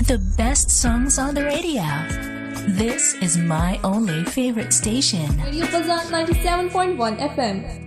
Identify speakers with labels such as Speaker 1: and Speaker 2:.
Speaker 1: The best songs on the radio. This is my only favorite station.
Speaker 2: Radio Fazan 97.1 FM.